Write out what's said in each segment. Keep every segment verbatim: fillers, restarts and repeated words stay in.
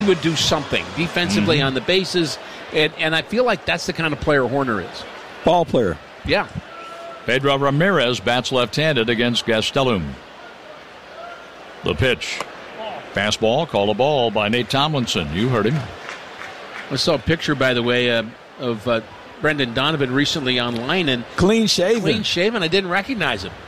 would do something defensively mm-hmm. on the bases, and, and I feel like that's the kind of player Hoerner is. Ball player. Yeah. Pedro Ramirez bats left-handed against Gastelum. The pitch. Fastball, called a ball by Nate Tomlinson. You heard him. I saw a picture, by the way, uh, of uh, Brendan Donovan recently online, and clean shaven. Clean shaven. I didn't recognize him.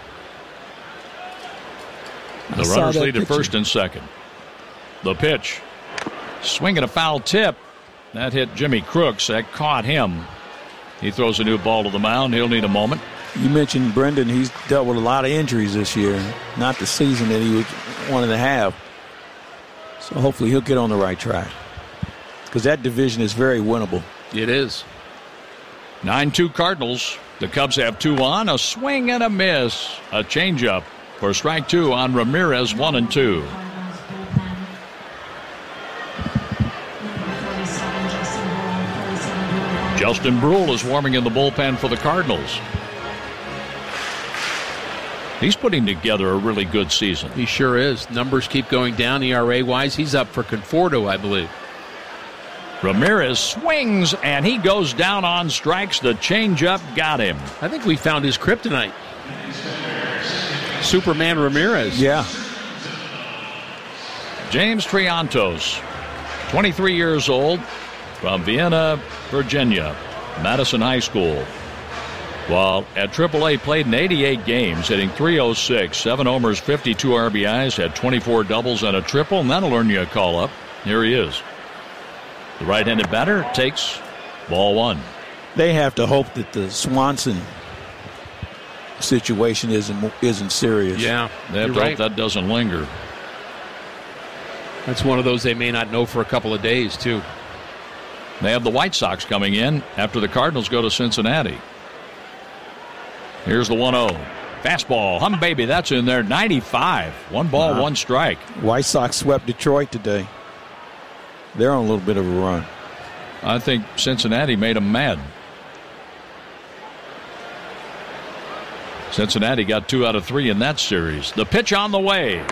The runners lead at first and second. The pitch. Swinging a foul tip. That hit Jimmy Crooks. That caught him. He throws a new ball to the mound. He'll need a moment. You mentioned Brendan. He's dealt with a lot of injuries this year. Not the season that he was wanted to have. So hopefully he'll get on the right track. Because that division is very winnable. It is. nine two Cardinals. The Cubs have two on. A swing and a miss. A changeup for strike two on Ramirez, one and two. Justin Brule is warming in the bullpen for the Cardinals. He's putting together a really good season. He sure is. Numbers keep going down E R A-wise. He's up for Conforto, I believe. Ramirez swings, and he goes down on strikes. The changeup got him. I think we found his kryptonite. Superman Ramirez. Yeah. James Triantos, twenty-three years old, from Vienna, Virginia, Madison High School. While at triple A, played in eighty-eight games, hitting three oh six, seven homers, fifty-two R B Is, had twenty-four doubles and a triple, and that'll earn you a call-up. Here he is. The right-handed batter takes ball one. They have to hope that the Swanson situation isn't isn't serious. Yeah, they have to right. hope that doesn't linger. That's one of those they may not know for a couple of days, too. They have the White Sox coming in after the Cardinals go to Cincinnati. Here's the one oh. Fastball. Hum baby, that's in there. ninety-five. One ball, wow. One strike. White Sox swept Detroit today. They're on a little bit of a run. I think Cincinnati made them mad. Cincinnati got two out of three in that series. The pitch on the way.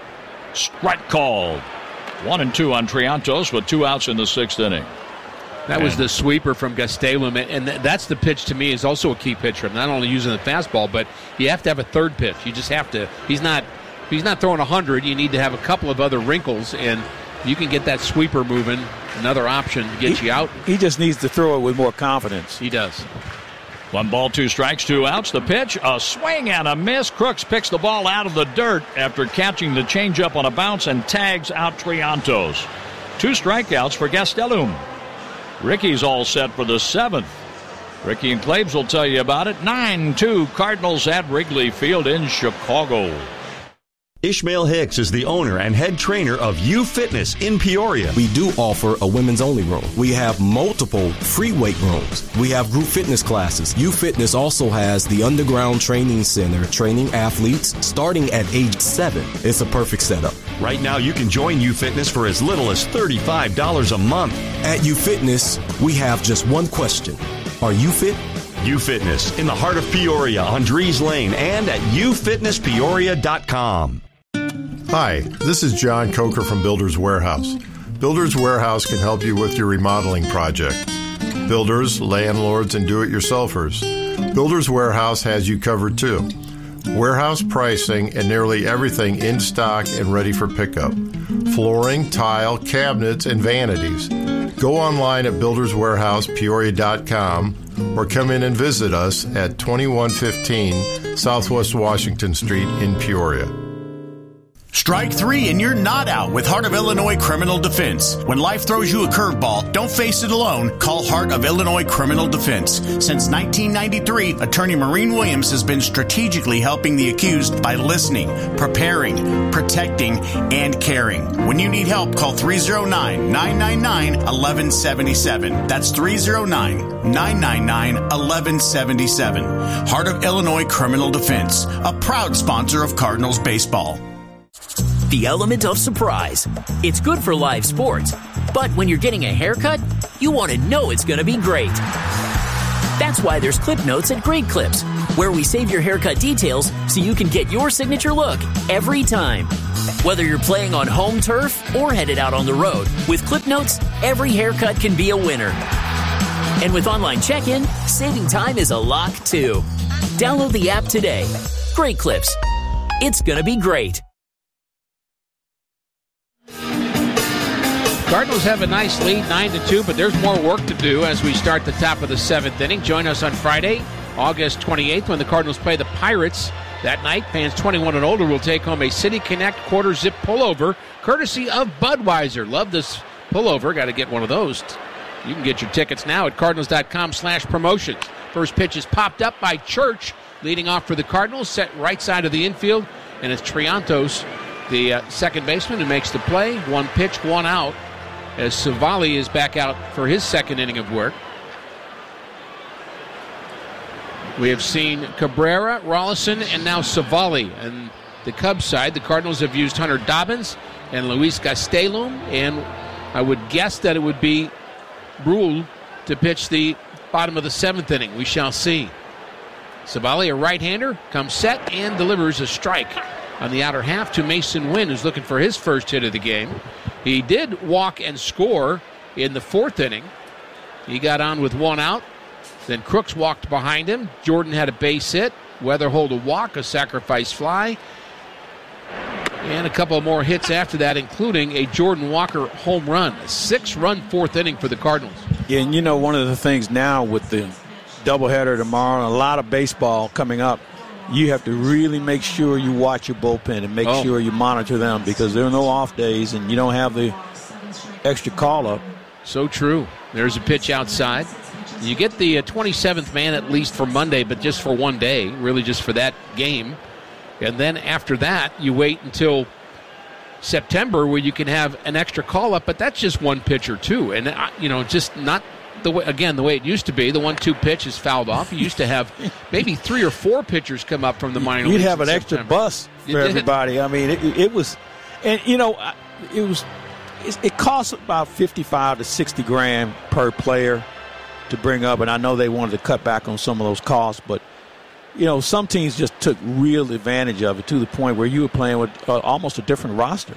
Strike called. One and two on Triantos with two outs in the sixth inning. That was the sweeper from Gastelum, and that's the pitch to me is also a key pitch for him. Not only using the fastball, but you have to have a third pitch. You just have to. He's not. If he's not throwing a hundred, you need to have a couple of other wrinkles, and you can get that sweeper moving. Another option to get he, you out. He just needs to throw it with more confidence. He does. One ball, two strikes, two outs. The pitch, a swing and a miss. Crooks picks the ball out of the dirt after catching the changeup on a bounce and tags out Triantos. Two strikeouts for Gastelum. Ricky's all set for the seventh. Ricky and Claves will tell you about it. nine two Cardinals at Wrigley Field in Chicago. Ishmael Hicks is the owner and head trainer of U Fitness in Peoria. We do offer a women's only room. We have multiple free weight rooms. We have group fitness classes. U Fitness also has the underground training center, training athletes starting at age seven. It's a perfect setup. Right now you can join U Fitness for as little as thirty-five dollars a month. At U Fitness, we have just one question. Are you fit? U Fitness in the heart of Peoria on Drees Lane and at u fitness peoria dot com. Hi, this is John Coker from Builders Warehouse. Builders Warehouse can help you with your remodeling project. Builders, landlords, and do-it-yourselfers. Builders Warehouse has you covered too. Warehouse pricing and nearly everything in stock and ready for pickup. Flooring, tile, cabinets, and vanities. Go online at builders warehouse peoria dot com or come in and visit us at twenty-one fifteen Southwest Washington Street in Peoria. Strike three and you're not out with Heart of Illinois Criminal Defense. When life throws you a curveball, don't face it alone. Call Heart of Illinois Criminal Defense. Since nineteen ninety-three, Attorney Maureen Williams has been strategically helping the accused by listening, preparing, protecting, and caring. When you need help, call three oh nine, nine nine nine, one one seven seven. That's three oh nine, nine nine nine, one one seven seven. Heart of Illinois Criminal Defense, a proud sponsor of Cardinals baseball. The element of surprise. It's good for live sports, but when you're getting a haircut, you want to know it's going to be great. That's why there's Clip Notes at Great Clips, where we save your haircut details so you can get your signature look every time. Whether you're playing on home turf or headed out on the road, with Clip Notes, every haircut can be a winner. And with online check-in, saving time is a lock, too. Download the app today. Great Clips. It's going to be great. Cardinals have a nice lead, nine to two, but there's more work to do as we start the top of the seventh inning. Join us on Friday, August twenty-eighth, when the Cardinals play the Pirates. That night, fans twenty-one and older will take home a City Connect quarter zip pullover, courtesy of Budweiser. Love this pullover. Got to get one of those. You can get your tickets now at Cardinals.com slash promotions. First pitch is popped up by Church, leading off for the Cardinals, set right side of the infield, and it's Triantos, the uh, second baseman, who makes the play. One pitch, one out, as Savali is back out for his second inning of work. We have seen Cabrera, Rollison, and now Savali. And the Cubs side, the Cardinals have used Hunter Dobbins and Luis Gastelum, and I would guess that it would be Brule to pitch the bottom of the seventh inning. We shall see. Savali, a right-hander, comes set and delivers a strike on the outer half to Mason Wynn, who's looking for his first hit of the game. He did walk and score in the fourth inning. He got on with one out. Then Crooks walked behind him. Jordan had a base hit. Weatherhold a walk, a sacrifice fly. And a couple more hits after that, including a Jordan Walker home run. A six-run fourth inning for the Cardinals. Yeah, and you know, one of the things now with the doubleheader tomorrow and a lot of baseball coming up, you have to really make sure you watch your bullpen and make oh. sure you monitor them, because there are no off days and you don't have the extra call-up. So true. There's a pitch outside. You get the uh, twenty-seventh man at least for Monday, but just for one day, really just for that game. And then after that, you wait until September where you can have an extra call-up, but that's just one pitcher too. And, uh, you know, just not the way, again, the way it used to be. The one two pitch is fouled off. You used to have maybe three or four pitchers come up from the minor leagues. You'd have an extra September. bus for everybody. I mean, it, it was, and, you know, it was, it costs about fifty-five to sixty grand per player to bring up, and I know they wanted to cut back on some of those costs, but you know, some teams just took real advantage of it to the point where you were playing with uh, almost a different roster.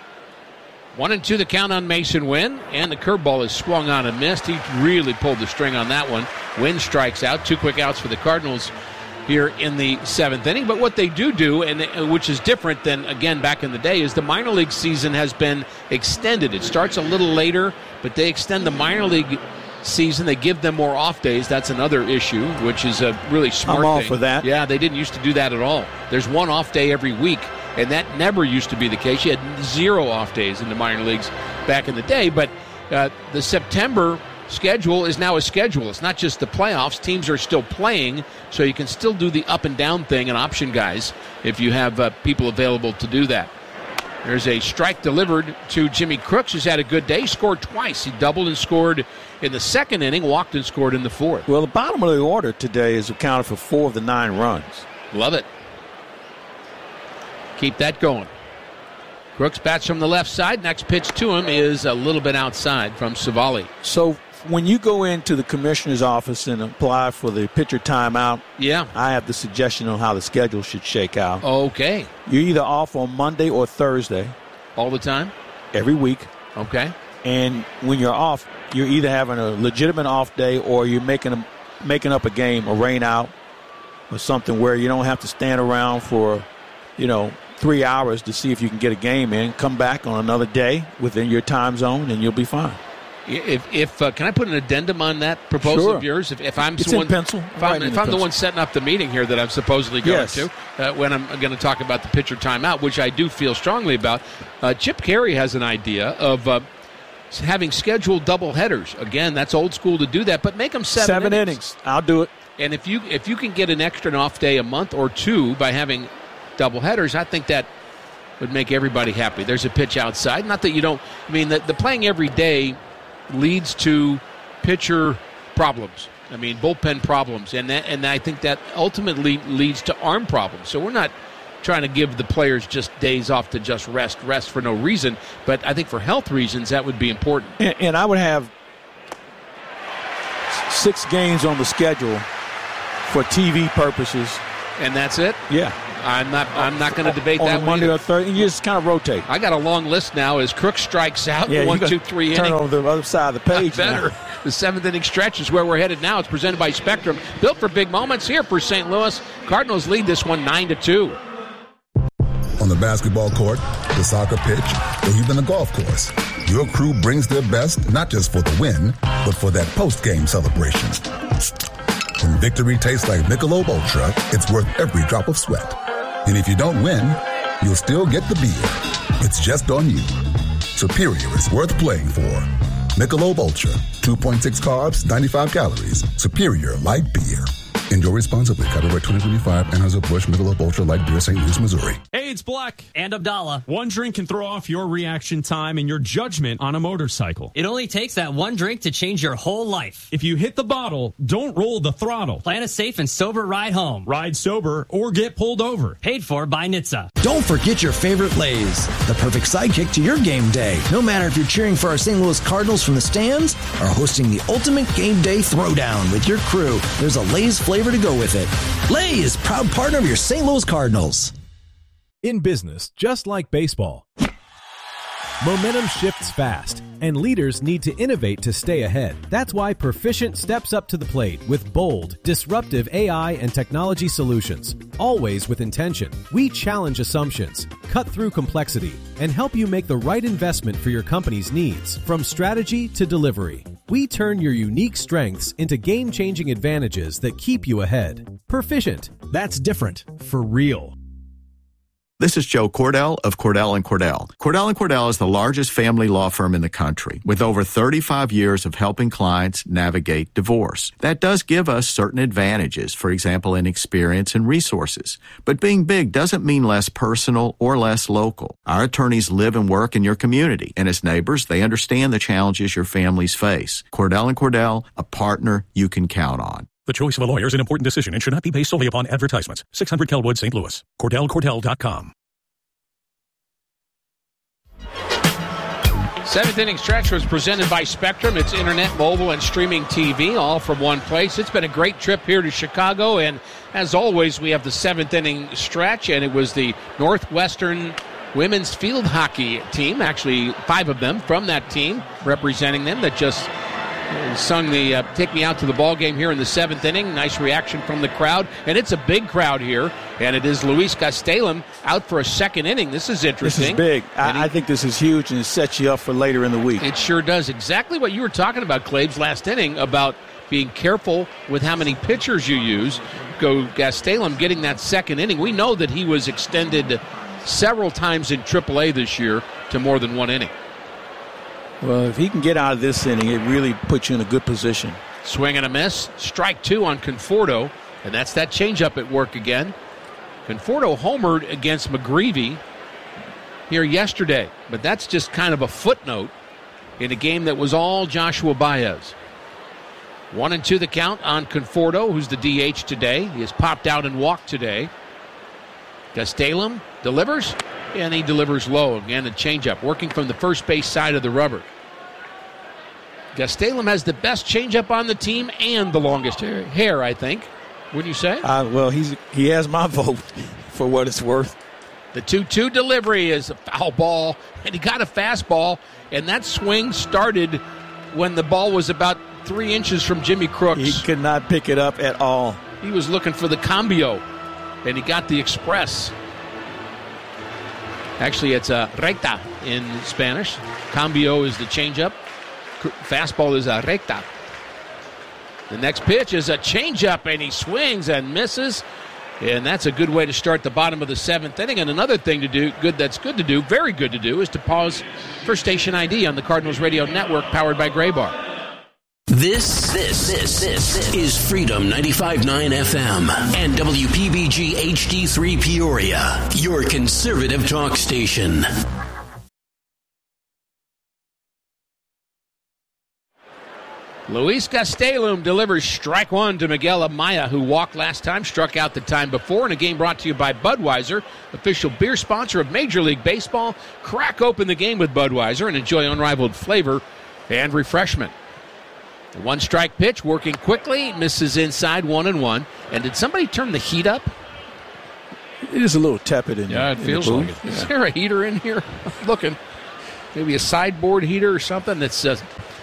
One and two the count on Mason Wynn, and the curveball is swung on and missed. He really pulled the string on that one. Wynn strikes out. Two quick outs for the Cardinals here in the seventh inning. But what they do do, and which is different than, again, back in the day, is the minor league season has been extended. It starts a little later, but they extend the minor league season. They give them more off days. That's another issue, which is a really smart I'm all thing. for that. Yeah, they didn't used to do that at all. There's one off day every week, and that never used to be the case. You had zero off days in the minor leagues back in the day, but uh, the September schedule is now a schedule. It's not just the playoffs. Teams are still playing, so you can still do the up and down thing and option guys if you have uh, people available to do that. There's a strike delivered to Jimmy Crooks, who's had a good day. Scored twice. He doubled and scored in the second inning, walked and scored in the fourth. Well, the bottom of the order today is accounted for four of the nine runs. Love it. Keep that going. Crooks bats from the left side. Next pitch to him is a little bit outside from Savali. So when you go into the commissioner's office and apply for the pitcher timeout, yeah, I have the suggestion on how the schedule should shake out. Okay. You're either off on Monday or Thursday. All the time? Every week. Okay. And when you're off, you're either having a legitimate off day or you're making a, making up a game, a rain out, or something where you don't have to stand around for, you know, three hours to see if you can get a game in. Come back on another day within your time zone, and you'll be fine. If, if uh, can I put an addendum on that proposal sure. of yours? If, if I'm it's the one, in pencil. if I'm, if I'm pencil. the one setting up the meeting here that I'm supposedly going yes. to, uh, when I'm going to talk about the pitcher timeout, which I do feel strongly about, uh, Chip Carey has an idea of uh, having scheduled double headers. Again, that's old school to do that, but make them seven, seven innings. innings. I'll do it. And if you if you can get an extra off day a month or two by having double headers, I think that would make everybody happy. There's a pitch outside. Not that you don't. I mean, the, the playing every day leads to pitcher problems. I mean, bullpen problems, and that, and I think that ultimately leads to arm problems. So we're not trying to give the players just days off to just rest, rest for no reason. But I think for health reasons, that would be important. And, and I would have six games on the schedule for T V purposes. And that's it? Yeah. I'm not. I'm not going to debate on that. On Monday either. or Thursday, you just kind of rotate. I got a long list now. As Crook strikes out, yeah, the one, you two, three turn inning. over the other side of the page. Better. Now. The seventh inning stretch is where we're headed now. It's presented by Spectrum, built for big moments here for Saint Louis. Cardinals lead this one nine to two. On the basketball court, the soccer pitch, or even the golf course, your crew brings their best not just for the win, but for that post-game celebration. When victory tastes like Michelob Ultra, it's worth every drop of sweat. And if you don't win, you'll still get the beer. It's just on you. Superior is worth playing for. Michelob Ultra, two point six carbs, ninety-five calories. Superior light beer. Enjoy responsibly. Copyright twenty twenty-five. Anheuser-Busch Michelob Ultra Light Beer, Saint Louis, Missouri. Hey, it's Black. And Abdallah. One drink can throw off your reaction time and your judgment on a motorcycle. It only takes that one drink to change your whole life. If you hit the bottle, don't roll the throttle. Plan a safe and sober ride home. Ride sober or get pulled over. Paid for by N H T S A. Don't forget your favorite Lay's, the perfect sidekick to your game day. No matter if you're cheering for our Saint Louis Cardinals from the stands or hosting the ultimate game day throwdown with your crew, there's a Lay's flavor to go with it. Lay's, proud partner of your Saint Louis Cardinals. In business, just like baseball, momentum shifts fast, and leaders need to innovate to stay ahead. That's why Perficient steps up to the plate with bold, disruptive A I and technology solutions, always with intention. We challenge assumptions, cut through complexity, and help you make the right investment for your company's needs, from strategy to delivery. We turn your unique strengths into game-changing advantages that keep you ahead. Perficient. That's different for real. This is Joe Cordell of Cordell and Cordell. Cordell and Cordell is the largest family law firm in the country with over thirty-five years of helping clients navigate divorce. That does give us certain advantages, for example, in experience and resources. But being big doesn't mean less personal or less local. Our attorneys live and work in your community, and as neighbors, they understand the challenges your families face. Cordell and Cordell, a partner you can count on. The choice of a lawyer is an important decision and should not be based solely upon advertisements. six hundred Kelwood, Saint Louis. Cordell Cordell dot com. Seventh inning stretch was presented by Spectrum. It's internet, mobile, and streaming T V, all from one place. It's been a great trip here to Chicago, and as always, we have the seventh inning stretch, and it was the Northwestern women's field hockey team, actually five of them from that team representing them, that just sung the uh, Take Me Out to the Ball Game here in the seventh inning. Nice reaction from the crowd, and it's a big crowd here, and it is Luis Gastelum out for a second inning. This is interesting. This is big. I, he, I think this is huge, and it sets you up for later in the week. It sure does. Exactly what you were talking about, Claves, last inning, about being careful with how many pitchers you use. Go Gastelum getting that second inning. We know that he was extended several times in triple A this year to more than one inning. Well, if he can get out of this inning, it really puts you in a good position. Swing and a miss. Strike two on Conforto, and that's that changeup at work again. Conforto homered against McGreevy here yesterday, but that's just kind of a footnote in a game that was all Joshua Baez. One and two the count on Conforto, who's the D H today. He has popped out and walked today. Gastelum delivers, and he delivers low. Again, a changeup, working from the first base side of the rubber. Gastelum has the best changeup on the team and the longest hair, I think. Wouldn't you say? Uh, well, he's he has my vote for what it's worth. The two two delivery is a foul ball, and he got a fastball, and that swing started when the ball was about three inches from Jimmy Crooks. He could not pick it up at all. He was looking for the cambio, and he got the express. Actually, it's a recta in Spanish. Cambio is the changeup. Fastball is a recta. The next pitch is a changeup, and he swings and misses. And that's a good way to start the bottom of the seventh inning. And another thing to do, good that's good to do, very good to do, is to pause for station I D on the Cardinals Radio Network, powered by Gray Bar. This, this, this, this is Freedom ninety-five point nine F M and W P B G H D three Peoria, your conservative talk station. Luis Gastelum delivers strike one to Miguel Amaya, who walked last time, struck out the time before, in a game brought to you by Budweiser, official beer sponsor of Major League Baseball. Crack open the game with Budweiser and enjoy unrivaled flavor and refreshment. The one strike pitch, working quickly, misses inside, one and one. And did somebody turn the heat up? It is a little tepid in Yeah, the, it feels in the like booth. it. Is Yeah. there a heater in here? I'm looking. Maybe a sideboard heater or something that's uh,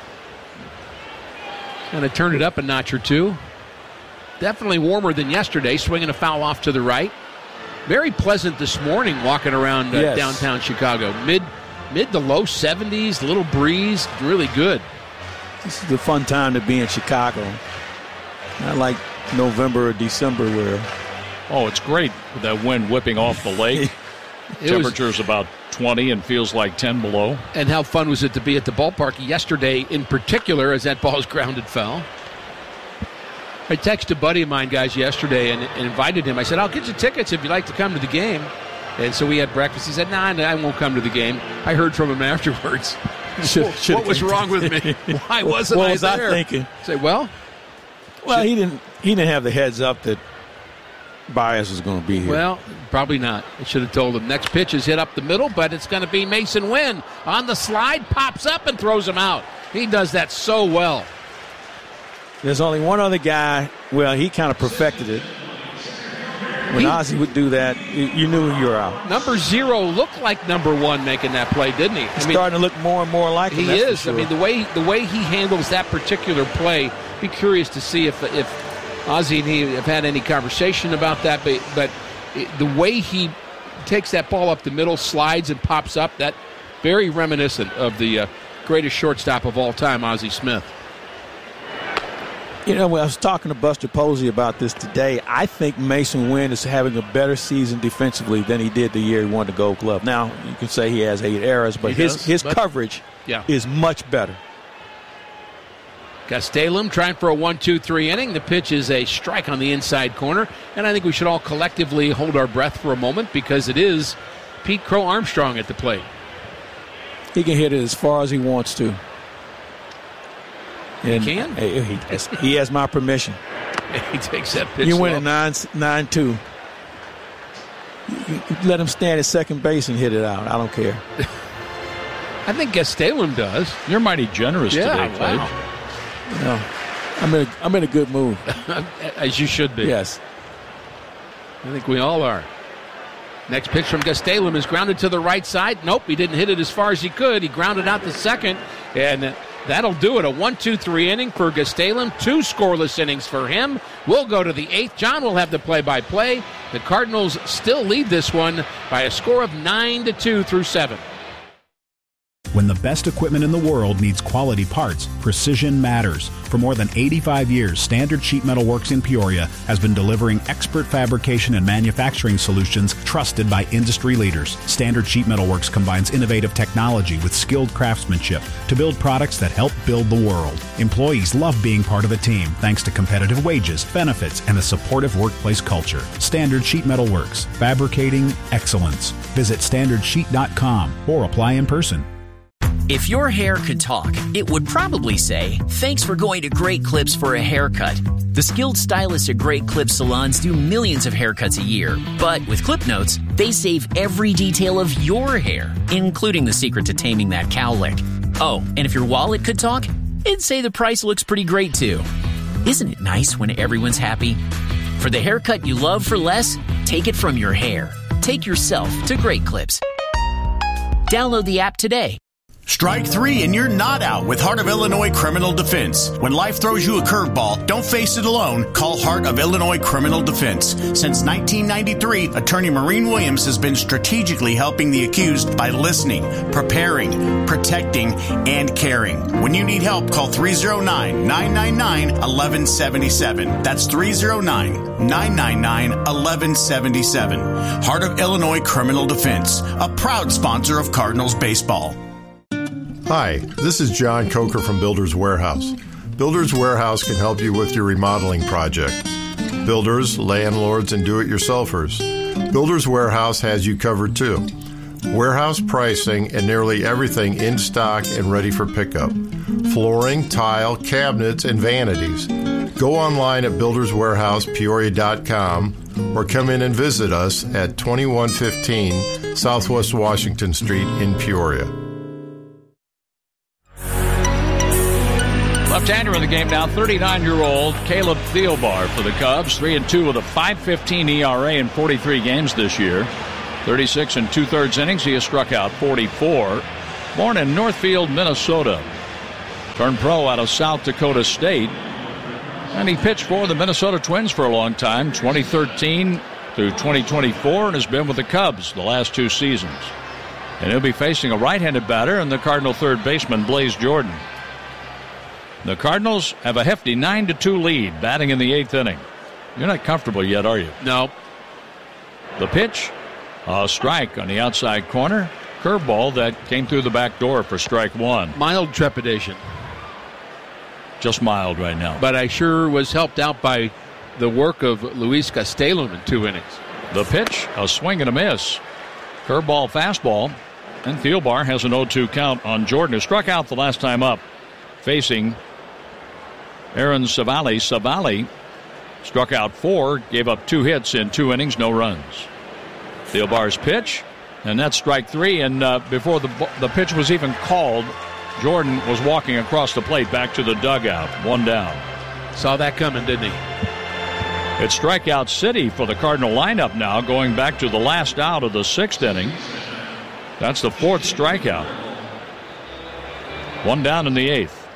going to turn it up a notch or two. Definitely warmer than yesterday, swinging a foul off to the right. Very pleasant this morning walking around uh, Yes. downtown Chicago. Mid mid to low seventies, little breeze, really good. This is the fun time to be in Chicago. Not like November or December where. Oh, it's great with that wind whipping off the lake. It Temperature's about twenty and feels like ten below. And how fun was it to be at the ballpark yesterday in particular as that ball's grounded foul? I texted a buddy of mine, guys, yesterday and, and invited him. I said, I'll get you tickets if you'd like to come to the game. And so we had breakfast. He said, nah, I won't come to the game. I heard from him afterwards. Should, should what was wrong with me? Why wasn't what I was there? I thinking? Say, well, Well, he didn't. He didn't have the heads up that Baez was going to be here. well, probably not. I should have told him. Next pitch is hit up the middle, but it's going to be Mason Wynn on the slide, pops up and throws him out. He does that so well. There's only one other guy. Well, he kind of perfected it. When He- Ozzie would do that, you, you knew you were out. Number zero looked like number one making that play, didn't he? I He's starting to look more and more like him. He that's for is. sure. I mean, the way the way he handles that particular play. Be curious to see if if Ozzie and he have had any conversation about that. But but it, the way he takes that ball up the middle, slides and pops up, that very reminiscent of the uh, greatest shortstop of all time, Ozzie Smith. You know, when I was talking to Buster Posey about this today, I think Mason Wynn is having a better season defensively than he did the year he won the Gold Glove. Now, you can say he has eight errors, but He his, does, his but- coverage Yeah. is much better. Gastelum trying for a one two three inning. The pitch is a strike on the inside corner. And I think we should all collectively hold our breath for a moment because it is Pete Crow Armstrong at the plate. He can hit it as far as he wants to. And He can? He, he has, he has my permission. He takes that pitch You win slow. at nine, nine two. You, you let him stand at second base and hit it out. I don't care. I think Gastelum does. You're mighty generous Yeah, today, wow. Clay. You know, I'm in a, I'm in a good mood. As you should be. Yes. I think we all are. Next pitch from Gastelum is grounded to the right side. Nope, he didn't hit it as far as he could. He grounded out the second, and that'll do it. A one two three inning for Gastelum. Two scoreless innings for him. We'll go to the eighth. John will have the play-by-play. The Cardinals still lead this one by a score of nine to two through seven. When the best equipment in the world needs quality parts, precision matters. For more than eighty-five years, Standard Sheet Metal Works in Peoria has been delivering expert fabrication and manufacturing solutions trusted by industry leaders. Standard Sheet Metal Works combines innovative technology with skilled craftsmanship to build products that help build the world. Employees love being part of a team thanks to competitive wages, benefits, and a supportive workplace culture. Standard Sheet Metal Works, fabricating excellence. Visit standard sheet dot com or apply in person. If your hair could talk, it would probably say, thanks for going to Great Clips for a haircut. The skilled stylists at Great Clips salons do millions of haircuts a year. But with Clip Notes, they save every detail of your hair, including the secret to taming that cowlick. Oh, and if your wallet could talk, it'd say the price looks pretty great too. Isn't it nice when everyone's happy? For the haircut you love for less, take it from your hair. Take yourself to Great Clips. Download the app today. Strike three and you're not out with Heart of Illinois Criminal Defense. When life throws you a curveball, don't face it alone. Call Heart of Illinois Criminal Defense. Since nineteen ninety-three, attorney Maureen Williams has been strategically helping the accused by listening, preparing, protecting, and caring. When you need help, call three oh nine, nine nine nine, one one seven seven. That's three oh nine, nine nine nine, one one seven seven. Heart of Illinois Criminal Defense, a proud sponsor of Cardinals baseball. Hi, this is John Coker from Builders Warehouse. Builders Warehouse can help you with your remodeling project. Builders, landlords, and do-it-yourselfers. Builders Warehouse has you covered too. Warehouse pricing and nearly everything in stock and ready for pickup. Flooring, tile, cabinets, and vanities. Go online at builders warehouse peoria dot com or come in and visit us at twenty-one fifteen Southwest Washington Street in Peoria. Left-hander in the game now, thirty-nine-year-old Caleb Thielbar for the Cubs. three and two with a five fifteen E R A in forty-three games this year. thirty-six and two-thirds innings. He has struck out forty-four. Born in Northfield, Minnesota. Turned pro out of South Dakota State. And he pitched for the Minnesota Twins for a long time, twenty thirteen through twenty twenty-four, and has been with the Cubs the last two seasons. And he'll be facing a right-handed batter and the Cardinal third baseman, Blaze Jordan. The Cardinals have a hefty nine to two lead, batting in the eighth inning. You're not comfortable yet, are you? No. The pitch, a strike on the outside corner. Curveball that came through the back door for strike one. Mild trepidation. Just mild right now. But I sure was helped out by the work of Luis Gastelum in two innings. The pitch, a swing and a miss. Curveball, fastball. And Thielbar has an oh two count on Jordan, who struck out the last time up, facing Aaron Savali. Savali struck out four, gave up two hits in two innings, no runs. Thielbar's pitch, and that's strike three. And uh, before the the pitch was even called, Jordan was walking across the plate back to the dugout, one down. Saw that coming, didn't he? It's strikeout city for the Cardinal lineup now, going back to the last out of the sixth inning. That's the fourth strikeout. One down in the eighth.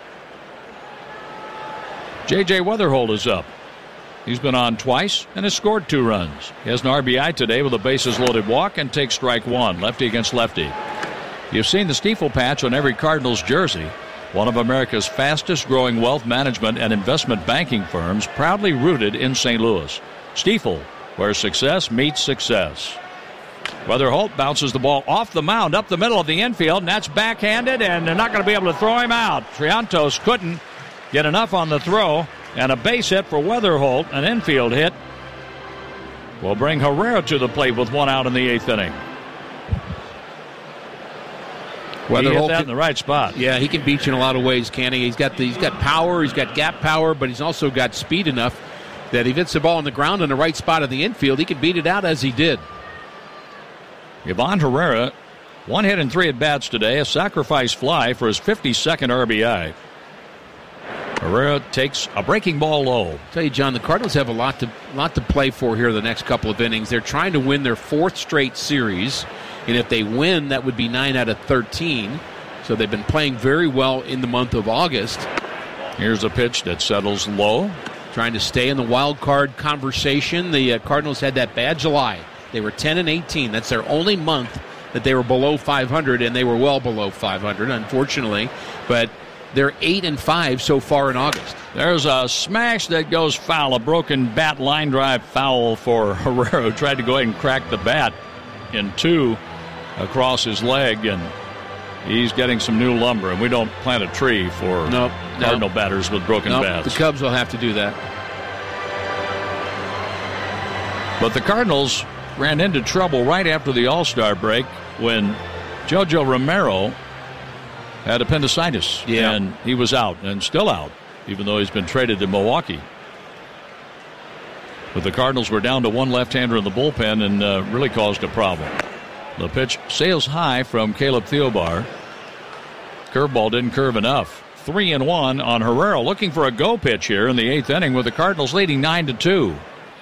J J Weatherholt is up. He's been on twice and has scored two runs. He has an R B I today with a bases-loaded walk and takes strike one, lefty against lefty. You've seen the Stifel patch on every Cardinals jersey. One of America's fastest-growing wealth management and investment banking firms, proudly rooted in Saint Louis. Stifel, where success meets success. Weatherholt bounces the ball off the mound, up the middle of the infield, and that's backhanded, and they're not going to be able to throw him out. Triantos couldn't get enough on the throw, and a base hit for Weatherholt, an infield hit, will bring Herrera to the plate with one out in the eighth inning. Weatherholt he hit that in the right spot. Yeah, he can beat you in a lot of ways, can he? He's got the, he's got power, he's got gap power, but he's also got speed enough that if he hits the ball on the ground in the right spot of the infield, he can beat it out as he did. Ivan Herrera, one hit and three at bats today, a sacrifice fly for his fifty-second R B I. Herrera takes a breaking ball low. I'll tell you, John, the Cardinals have a lot to lot to play for here the next couple of innings. They're trying to win their fourth straight series, and if they win, that would be nine out of thirteen. So they've been playing very well in the month of August. Here's a pitch that settles low. Trying to stay in the wild card conversation. The uh, Cardinals had that bad July. They were ten and eighteen. That's their only month that they were below five hundred, and they were well below five hundred, unfortunately. But they're eight and five so far in August. There's a smash that goes foul, a broken bat line drive foul for Herrera, who tried to go ahead and crack the bat in two across his leg, and he's getting some new lumber, and we don't plant a tree for nope, Cardinal nope. batters with broken nope, bats. The Cubs will have to do that. But the Cardinals ran into trouble right after the All-Star break when Jojo Romero had appendicitis, yeah. and he was out, and still out, even though he's been traded to Milwaukee. But the Cardinals were down to one left-hander in the bullpen and uh, really caused a problem. The pitch sails high from Caleb Thielbar. Curveball didn't curve enough. Three and one on Herrera, looking for a go pitch here in the eighth inning with the Cardinals leading nine to two.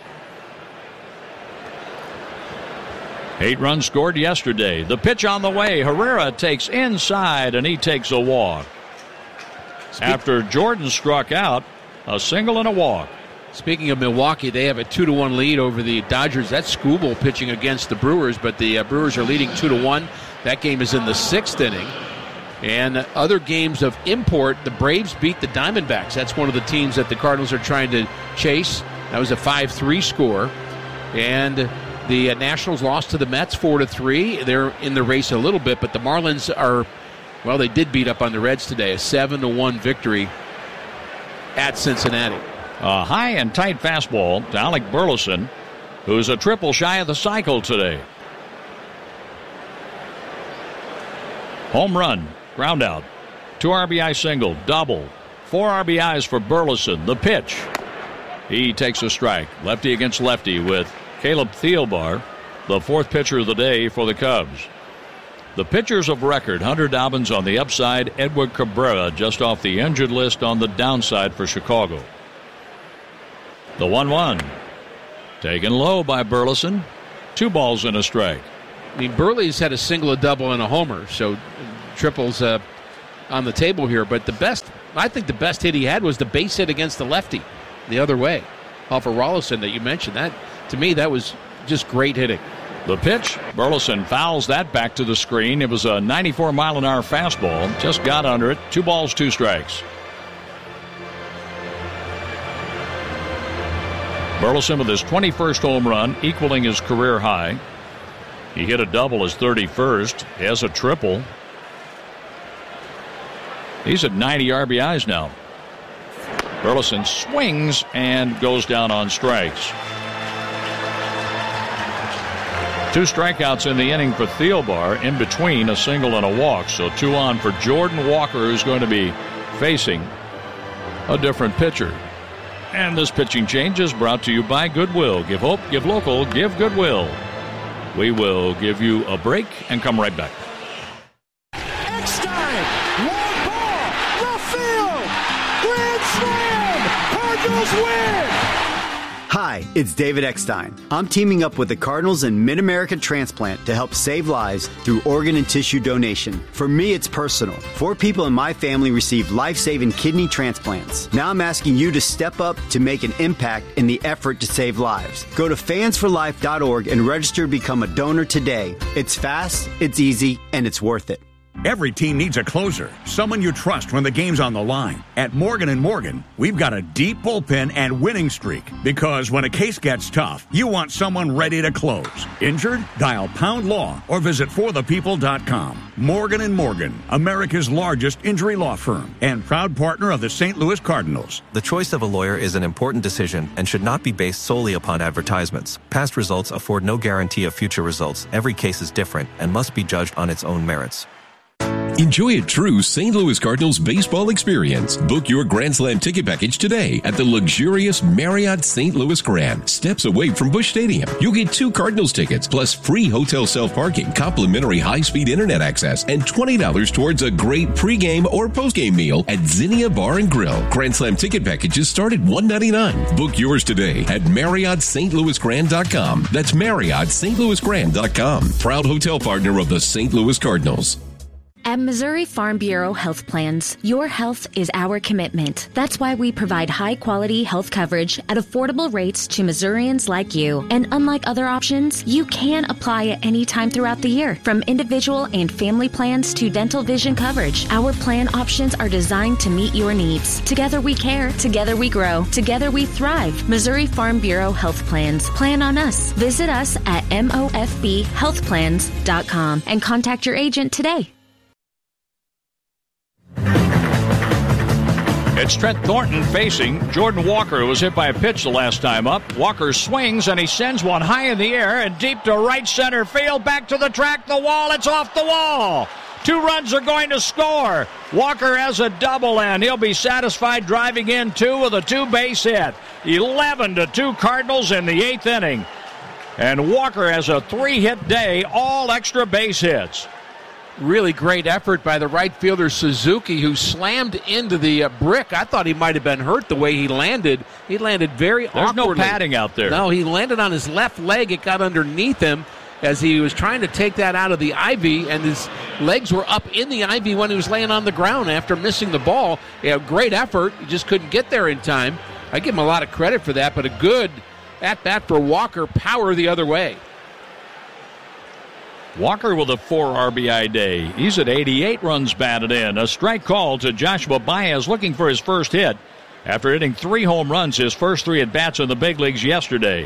Eight runs scored yesterday. The pitch on the way. Herrera takes inside, and he takes a walk. Speak- After Jordan struck out, a single and a walk. Speaking of Milwaukee, they have a two to one lead over the Dodgers. That's Skubal pitching against the Brewers, but the uh, Brewers are leading two to one. That game is in the sixth inning. And other games of import, the Braves beat the Diamondbacks. That's one of the teams that the Cardinals are trying to chase. That was a five three score. And the uh, Nationals lost to the Mets four to three. They're in the race a little bit, but the Marlins are, well, they did beat up on the Reds today. A seven to one victory at Cincinnati. A high and tight fastball to Alec Burleson, who's a triple shy of the cycle today. Home run, ground out. Two R B I single, double. Four R B Is for Burleson. The pitch. He takes a strike. Lefty against lefty with Caleb Thielbar, the fourth pitcher of the day for the Cubs. The pitchers of record, Hunter Dobbins on the upside, Edward Cabrera just off the injured list on the downside for Chicago. The one one. Taken low by Burleson. Two balls and a strike. I mean, Burley's had a single, a double, and a homer, so triples uh, on the table here. But the best, I think the best hit he had was the base hit against the lefty the other way off of Rolison that you mentioned. That, to me, that was just great hitting. The pitch, Burleson fouls that back to the screen. It was a ninety-four mile an hour fastball. Just got under it. Two balls, two strikes. Burleson with his twenty-first home run, equaling his career high. He hit a double his thirty-first. He has a triple. He's at ninety R B Is now. Burleson swings and goes down on strikes. Two strikeouts in the inning for Thielbar, in between a single and a walk. So two on for Jordan Walker, who's going to be facing a different pitcher. And this pitching change is brought to you by Goodwill. Give hope, give local, give Goodwill. We will give you a break and come right back. Eckstein, long ball, left field, grand slam, Cardinals win. Hi, it's David Eckstein. I'm teaming up with the Cardinals and Mid-America Transplant to help save lives through organ and tissue donation. For me, it's personal. Four people in my family received life-saving kidney transplants. Now I'm asking you to step up to make an impact in the effort to save lives. Go to fans for life dot org and register to become a donor today. It's fast, it's easy, and it's worth it. Every team needs a closer, someone you trust when the game's on the line. At Morgan and Morgan, we've got a deep bullpen and winning streak because when a case gets tough, you want someone ready to close. Injured? Dial Pound Law or visit for the people dot com. Morgan and Morgan, America's largest injury law firm and proud partner of the Saint Louis Cardinals. The choice of a lawyer is an important decision and should not be based solely upon advertisements. Past results afford no guarantee of future results. Every case is different and must be judged on its own merits. Enjoy a true Saint Louis Cardinals baseball experience. Book your Grand Slam ticket package today at the luxurious Marriott Saint Louis Grand, steps away from Busch Stadium. You'll get two Cardinals tickets plus free hotel self-parking, complimentary high-speed internet access, and twenty dollars towards a great pregame or postgame meal at Zinnia Bar and Grill. Grand Slam ticket packages start at one hundred ninety-nine dollars. Book yours today at Marriott Saint Louis Grand dot com. That's Marriott Saint Louis Grand dot com. Proud hotel partner of the Saint Louis Cardinals. At Missouri Farm Bureau Health Plans, your health is our commitment. That's why we provide high-quality health coverage at affordable rates to Missourians like you. And unlike other options, you can apply at any time throughout the year. From individual and family plans to dental vision coverage, our plan options are designed to meet your needs. Together we care. Together we grow. Together we thrive. Missouri Farm Bureau Health Plans. Plan on us. Visit us at M O F B health plans dot com and contact your agent today. It's Trent Thornton facing Jordan Walker, who was hit by a pitch the last time up. Walker swings, and he sends one high in the air and deep to right center field. Back to the track, the wall. It's off the wall. Two runs are going to score. Walker has a double, and he'll be satisfied driving in two with a two-base hit. eleven to two Cardinals in the eighth inning. And Walker has a three-hit day, all extra base hits. Really great effort by the right fielder Suzuki, who slammed into the uh, brick. I thought he might have been hurt the way he landed. He landed very There's awkwardly. There's no padding out there. No, he landed on his left leg. It got underneath him as he was trying to take that out of the ivy, and his legs were up in the ivy when he was laying on the ground after missing the ball. Yeah, great effort. He just couldn't get there in time. I give him a lot of credit for that, but a good at-bat for Walker, power the other way. Walker with a four R B I day. He's at eighty-eight runs batted in. A strike call to Joshua Baez, looking for his first hit after hitting three home runs his first three at-bats in the big leagues yesterday.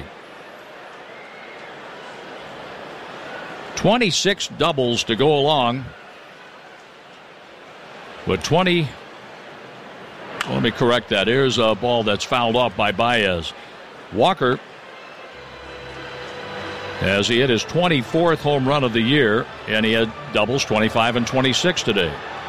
twenty-six doubles to go along with twenty. Let me correct that. Here's a ball that's fouled off by Baez. Walker, as he hit his twenty-fourth home run of the year, and he had doubles twenty-five and twenty-six today.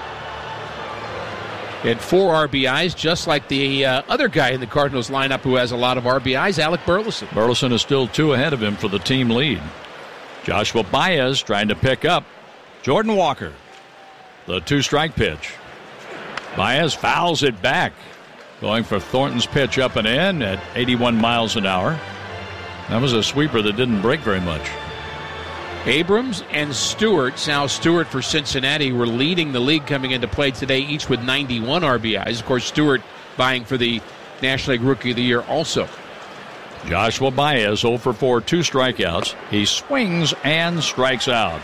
He had four R B Is, just like the uh, other guy in the Cardinals lineup who has a lot of R B Is, Alec Burleson. Burleson is still two ahead of him for the team lead. Joshua Baez trying to pick up Jordan Walker. The two-strike pitch. Baez fouls it back. Going for Thornton's pitch up and in at eighty-one miles an hour. That was a sweeper that didn't break very much. Abrams and Stewart, Sal Stewart for Cincinnati, were leading the league coming into play today, each with ninety-one R B Is. Of course, Stewart vying for the National League Rookie of the Year also. Joshua Baez, oh for four, two strikeouts. He swings and strikes out.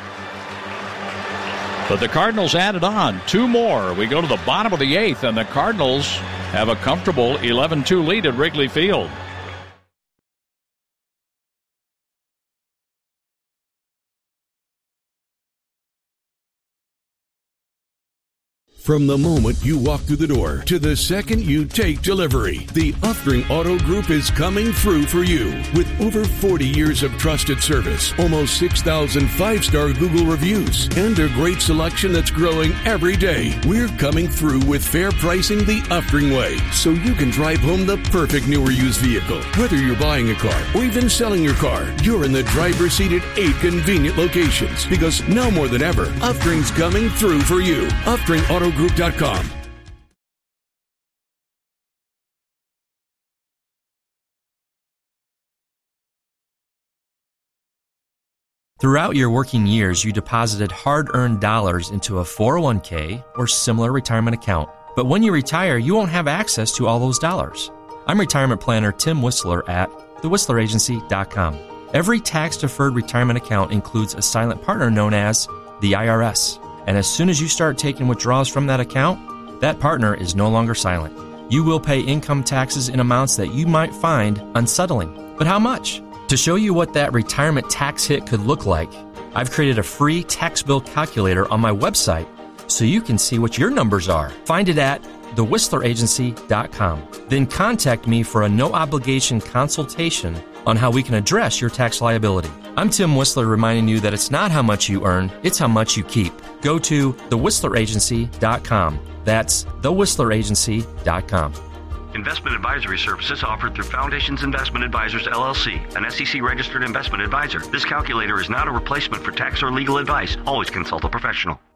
But the Cardinals added on two more. We go to the bottom of the eighth, and the Cardinals have a comfortable eleven two lead at Wrigley Field. From the moment you walk through the door to the second you take delivery, the Uffring Auto Group is coming through for you. With over forty years of trusted service, almost six thousand five-star Google reviews, and a great selection that's growing every day, we're coming through with fair pricing the Uffring way, so you can drive home the perfect new or used vehicle. Whether you're buying a car or even selling your car, you're in the driver's seat at eight convenient locations, because now more than ever, Uffring's coming through for you. Uffring Auto Group dot com. Throughout your working years, you deposited hard-earned dollars into a four oh one k or similar retirement account. But when you retire, you won't have access to all those dollars. I'm retirement planner Tim Whistler at the whistler agency dot com. Every tax-deferred retirement account includes a silent partner known as the I R S. And as soon as you start taking withdrawals from that account, that partner is no longer silent. You will pay income taxes in amounts that you might find unsettling. But how much? To show you what that retirement tax hit could look like, I've created a free tax bill calculator on my website so you can see what your numbers are. Find it at the whistler agency dot com. Then contact me for a no-obligation consultation on how we can address your tax liability. I'm Tim Whistler, reminding you that it's not how much you earn, it's how much you keep. Go to the whistler agency dot com. That's the whistler agency dot com. Investment advisory services offered through Foundations Investment Advisors, L L C, an S E C-registered investment advisor. This calculator is not a replacement for tax or legal advice. Always consult a professional.